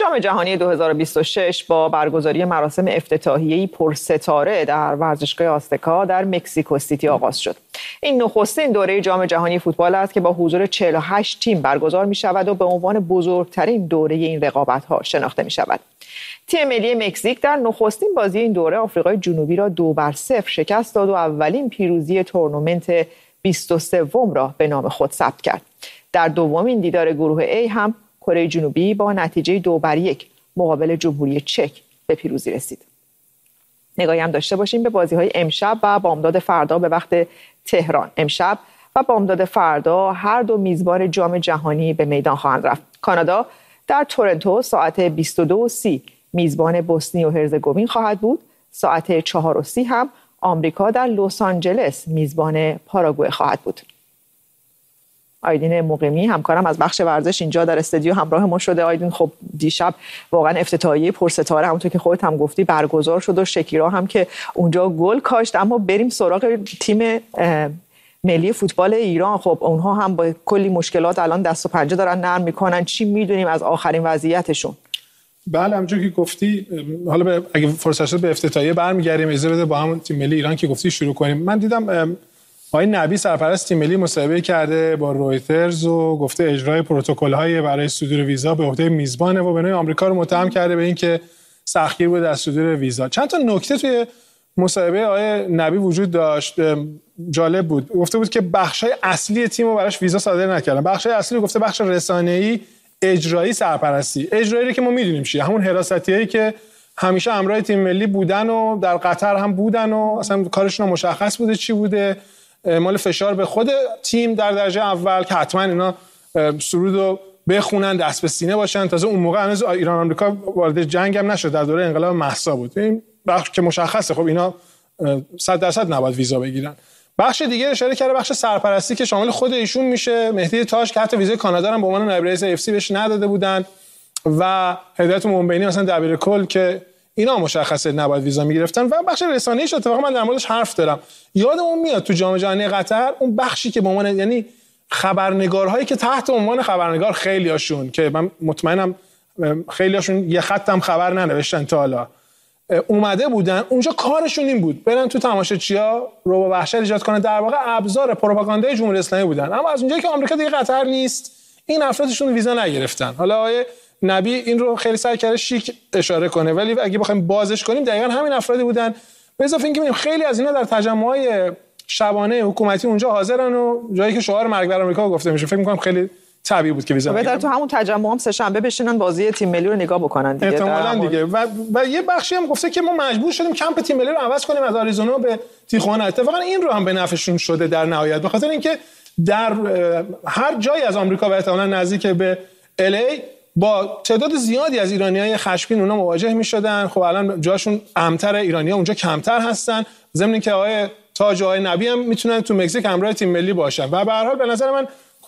جام جهانی 2026 با برگزاری مراسم افتتاحیه‌ای پرستاره در ورزشگاه آزتکا در مکزیکو سیتی آغاز شد. این نخستین دوره جام جهانی فوتبال است که با حضور 48 تیم برگزار می‌شود و به عنوان بزرگترین دوره این رقابت‌ها شناخته می‌شود. تیم ملی مکزیک در نخستین بازی این دوره آفریقای جنوبی را 2-0 شکست داد و اولین پیروزی تورنمنت 23 را به نام خود ثبت کرد. در دومین دیدار گروه A هم کره جنوبی با نتیجه 2-1 مقابل جمهوری چک به پیروزی رسید. نگاهی هم داشته باشیم به بازی‌های امشب و بامداد فردا به وقت تهران. امشب و بامداد فردا هر دو میزبان جام جهانی به میدان خواهند رفت. کانادا در تورنتو ساعت 22:30 میزبان بوسنی و هرزگوین خواهد بود. ساعت 4:30 هم آمریکا در لس آنجلس میزبان پاراگوئه خواهد بود. آیدین مقیمی همکارم از بخش ورزش اینجا در استودیو همراه ما شده. آیدین، خب دیشب واقعا افتتاحیه پرستاره همونطور که خودت هم گفتی برگزار شد و شکیرا هم که اونجا گل کاشت. اما بریم سراغ تیم ملی فوتبال ایران. خب اونها هم با کلی مشکلات الان دست و پنجه دارن نرم میکنن. چی میدونیم از آخرین وضعیتشون؟ بله، همونجور که گفتی، حالا اگه فرصت شد به افتتاحیه برمیگردیم. اجازه بده با همون تیم ملی ایران که گفتی شروع کنیم. من دیدم آقای نبی سرپرست تیم ملی مصاحبه کرده با رویترز و گفته اجرای پروتکل‌های برای صدور ویزا به عهده میزبانه و به نوعی آمریکا رو متهم کرده به اینکه سختگیر بوده در صدور ویزا. چند تا نکته توی مصاحبه آقای نبی وجود داشت، جالب بود. گفته بود که بخشای اصلی تیمو براش ویزا صادر نکردن. بخشای اصلی گفته بخش رسانه‌ای، اجرایی، سرپرستی. اجرایی رو که ما می‌دونیم چیه، همون حراستیایی که همیشه همراه تیم ملی بودن و در قطر هم بودن و اصلا کارشون مشخص بوده چی بوده، مال فشار به خود تیم در درجه اول که حتما اینا سرودو بخونن، دست به سینه باشن. تازه اون موقع هنوز ایران آمریکا وارد جنگ هم نشد، در دوره انقلاب مهسا بود. این بخش که مشخصه خب اینا 100% نباید ویزا بگیرن. بخش دیگه اشاره کرده بخش سرپرستی که شامل خود ایشون میشه، مهدی تاج که حتی ویزای کانادا رو به عنوان نایب رئیس اف سی بهش نداده بودن و هدایت مومبینی مثلا دبیر کل که اینا مشخصه نباید ویزا میگرفتن. و بخش رسانه‌ایش اتفاقا من در موردش حرف دارم. یادمون میاد تو جام جهانی قطر اون بخشی که به عنوان یعنی خبرنگارهایی که تحت عنوان خبرنگار خیلیاشون که من مطمئنم خیلیاشون یه خط هم خبر ننوشتن تا حالا اومده بودن اونجا، کارشون این بود برن تو تماشاچی‌ها رو با وحشت ایجاد کنن، در واقع ابزار پروپاگاندای جمهوری اسلامی بودن. اما از اونجایی که آمریکا دیگه قطر نیست، این افرادشون ویزا نگرفتن. حالا آقای نبی این رو خیلی سعی کرده شیک اشاره کنه، ولی اگه بخوایم بازش کنیم دقیقاً همین افرادی بودن. به اضافه اینکه می‌بینیم خیلی از اینا در تجمع‌های شبانه حکومتی اونجا حاضرن و جایی که شعار مرگ بر آمریکا گفته میشه، فکر می‌کنم خیلی طبیعی بود که ویزا بهتره تو همون تجمع هم سه شنبه بشینن بازی تیم ملی رو نگاه بکنن دیگه. احتمالاً دیگه. و یه بخشی هم گفته که ما مجبور شدیم کمپ تیم ملی رو عوض کنیم از آریزونا به تیخوانا. اتفاقا این رو هم به نفعشون شده در نهایت، به خاطر اینکه در هر جایی از آمریکا و احتمالاً نزدیک به ال ای با تعداد زیادی از ایرانیای خشمگین اونا مواجه می‌شدن. خب الان جاشون امتر، ایرانی‌ها اونجا کمتر هستن، ضمن اینکه آقای تاج و آقای نبی هم میتونن تو مکزیک همراه تیم ملی باشن. و به هر حال به نظر من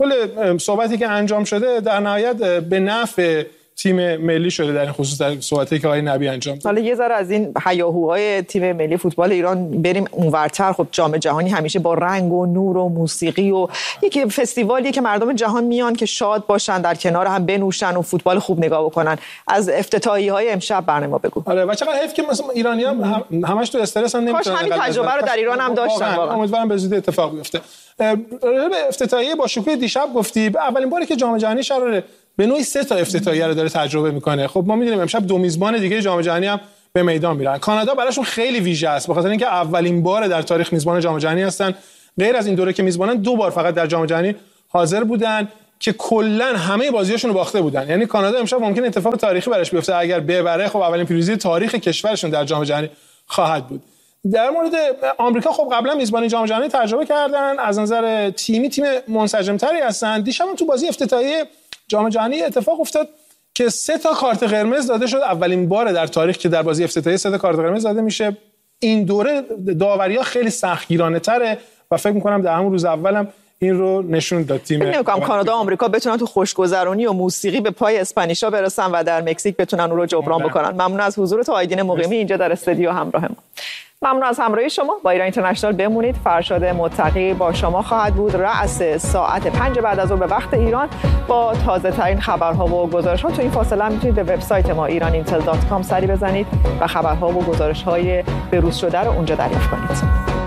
کل صحبتی که انجام شده در نهایت به نفع تیم ملی شده در این خصوص، در صحبتی که آقای نبی انجام داد. حالا یه ذره از این هیاهوهای تیم ملی فوتبال ایران بریم اونورتر. خب جام جهانی همیشه با رنگ و نور و موسیقی و یک فستیوالیه که مردم جهان میان که شاد باشن، در کنار هم بنوشن و فوتبال خوب نگاه بکنن. از افتتاحیه‌های امشب برنامه بگو. آره و چقدر حیف که مثلا ایرانی‌ها همش تو استرس هم نمیتونن. کاش همین تجربه رو در ایران هم داشتن. واقعا امیدوارم به زودی اتفاق بیفته. به افتتاحیه با شکوه دیشب گفتی، اولین باری که جام جهانی شراره به نوعی 3 تا افتتاحیه رو داره تجربه میکنه. خب ما میدونیم امشب 2 میزبان دیگه جام جهانی هم به میدان میرن. کانادا براشون خیلی ویژه است به خاطر اینکه اولین بار در تاریخ میزبان جام جهانی هستن. غیر از این دوره که میزبانن 2 بار فقط در جام جهانی حاضر بودن که کلا همه بازیاشون رو باخته بودن. یعنی کانادا امشب ممکن اتفاق تاریخی براش بیفته، اگر ببره خب اولین پیروزی تاریخ کشورشون در جام جهانی خواهد بود. در مورد آمریکا خب قبلا میزبانی جام جهانی تجربه کردن، از نظر تیمی تیم منسجم‌تری هستن. دیشب تو بازی افتتاحیه جام جهانی اتفاق افتاد که 3 تا کارت قرمز داده شد. اولین بار در تاریخ که در بازی افتتاحیه 3 تا کارت قرمز داده میشه. این دوره داوری‌ها خیلی سختگیرانه‌تره و فکر می‌کنم در همون روز اولم این رو نشون داد تیم. نمی‌کنم کانادا و آمریکا بتونن تو خوشگذرونی و موسیقی به پای اسپانیشا برسن و در مکزیک بتونن اون رو جبران بکنن. ممنون از حضورت آیدین مقیمی اینجا در استودیو همراه ما. ممنون از همراهی شما با ایران اینترنشنال. بمونید. فرشاد متقی با شما خواهد بود رأس ساعت 5 بعد از ظهر به وقت ایران با تازه ترین خبرها و گزارش‌ها. تو این فاصله میتونید به وبسایت ما iraninintel.com سری بزنید و خبرها و گزارش‌های بروز شده رو اونجا دریافت کنید.